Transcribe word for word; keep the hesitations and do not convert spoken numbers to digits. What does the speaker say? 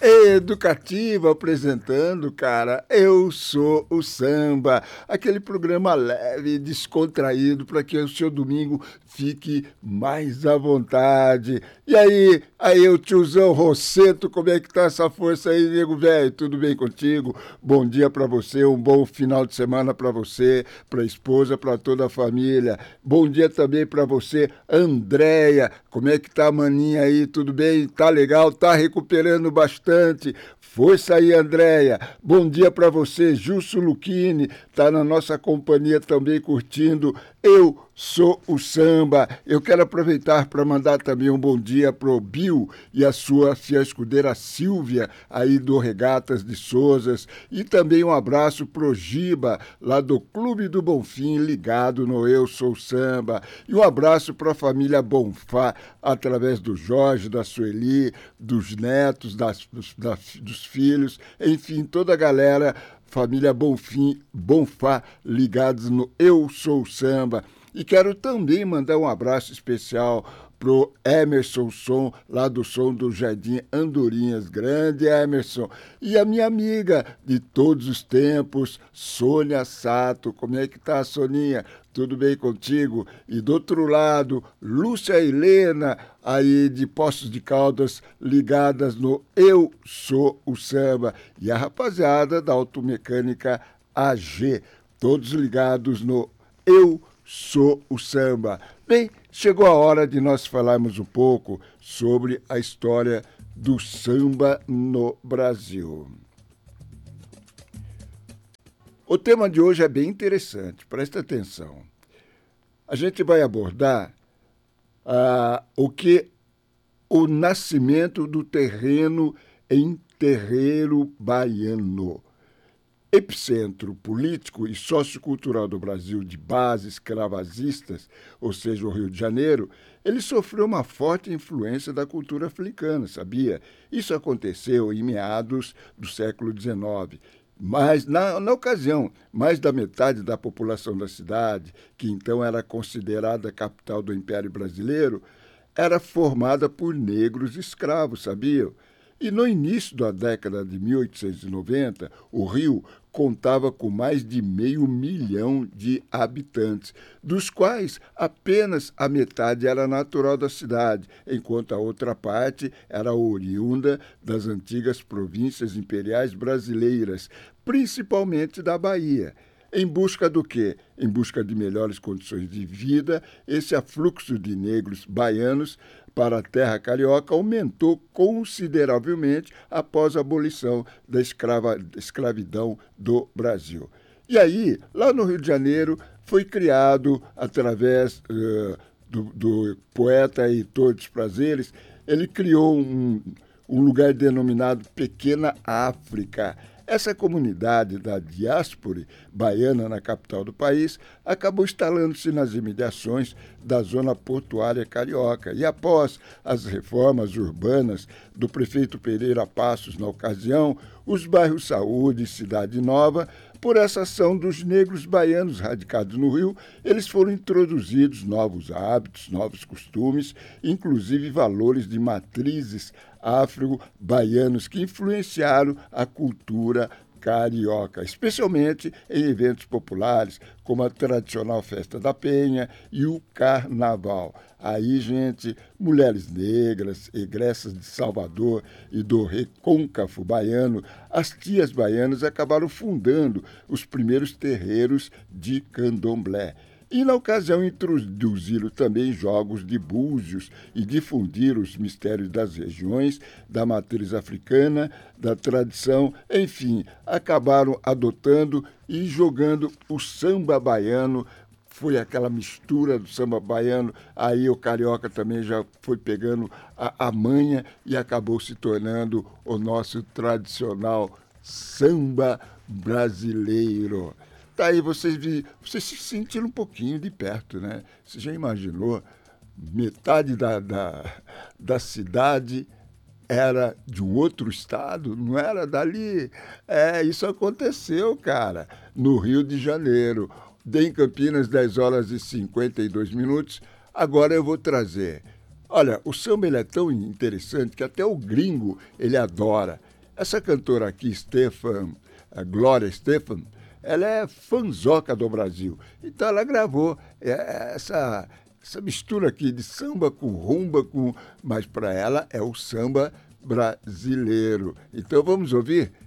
educativa apresentando, cara, Eu Sou o Samba, aquele programa leve, descontraído, para que o seu domingo fique mais à vontade. E aí, aí o tiozão Rosseto, como é que tá essa força aí, nego velho? Tudo bem contigo? Bom dia para você, um bom final de semana para você, para a esposa, para toda a família. Bom dia também para você, Andréia. Como é que tá a maninha aí? Tudo bem? Tá legal? Tá recuperando bastante? Força aí, Andréia. Bom dia para você, Jusso Luchini. Tá na nossa companhia também curtindo Eu Sou o Samba. Eu quero aproveitar para mandar também um bom dia pro Bill e a sua fia escudeira Silvia, aí do Regatas de Souzas. E também um abraço pro Giba, lá do Clube do Bonfim, ligado no Eu Sou o Samba. E um abraço para a família Bonfá, através do Jorge, da Sueli, dos netos, das, dos, das, dos filhos, enfim, toda a galera, família Bonfim, Bonfá, ligados no Eu Sou o Samba. E quero também mandar um abraço especial pro Emerson Som, lá do Som do Jardim Andorinhas. Grande Emerson. E a minha amiga de todos os tempos, Sônia Sato. Como é que tá, Soninha? Tudo bem contigo? E do outro lado, Lúcia Helena, aí de Poços de Caldas, ligadas no Eu Sou o Samba. E a rapaziada da Automecânica A G, todos ligados no Eu Sou o Samba. Bem, chegou a hora de nós falarmos um pouco sobre a história do samba no Brasil. O tema de hoje é bem interessante, presta atenção. A gente vai abordar ah, o que o nascimento do terreno em terreiro baiano. Epicentro político e sociocultural do Brasil de bases escravagistas, ou seja, o Rio de Janeiro, ele sofreu uma forte influência da cultura africana, sabia? Isso aconteceu em meados do século dezenove. Mas, na, na ocasião, mais da metade da população da cidade, que então era considerada a capital do Império Brasileiro, era formada por negros escravos, sabiam? E no início da década de mil oitocentos e noventa, o Rio contava com mais de meio milhão de habitantes, dos quais apenas a metade era natural da cidade, enquanto a outra parte era oriunda das antigas províncias imperiais brasileiras, principalmente da Bahia. Em busca do quê? Em busca de melhores condições de vida, esse afluxo de negros baianos para a terra carioca aumentou consideravelmente após a abolição da escrava, escravidão do Brasil. E aí, lá no Rio de Janeiro, foi criado, através uh, do, do poeta Heitor dos Prazeres, ele criou um, um lugar denominado Pequena África. Essa comunidade da diáspora baiana na capital do país acabou instalando-se nas imediações da zona portuária carioca. E após as reformas urbanas do prefeito Pereira Passos na ocasião, os bairros Saúde e Cidade Nova, por essa ação dos negros baianos radicados no Rio, eles foram introduzidos novos hábitos, novos costumes, inclusive valores de matrizes afro-baianos que influenciaram a cultura carioca, especialmente em eventos populares, como a tradicional Festa da Penha e o Carnaval. Aí, gente, mulheres negras, egressas de Salvador e do recôncavo baiano, as tias baianas acabaram fundando os primeiros terreiros de candomblé. E, na ocasião, introduziram também jogos de búzios e difundiram os mistérios das regiões, da matriz africana, da tradição, enfim, acabaram adotando e jogando o samba baiano. Foi aquela mistura do samba baiano, aí o carioca também já foi pegando a, a manha e acabou se tornando o nosso tradicional samba brasileiro. Daí vocês, vocês se sentiram um pouquinho de perto, né? Você já imaginou? Metade da, da, da cidade era de um outro estado, não era dali. É, isso aconteceu, cara, no Rio de Janeiro. Dei em Campinas dez horas e cinquenta e dois minutos. Agora eu vou trazer. Olha, o samba ele é tão interessante que até o gringo ele adora. Essa cantora aqui, Stefan, a Glória Stefan, ela é fanzoca do Brasil. Então ela gravou essa, essa mistura aqui de samba com rumba, com... mas para ela é o samba brasileiro. Então vamos ouvir